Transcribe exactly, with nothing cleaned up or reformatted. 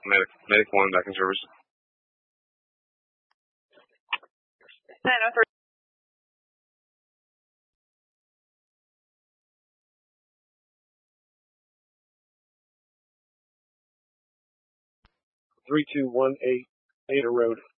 Medic, Medic one back in service. nine oh three. three two one eight, Ada Road.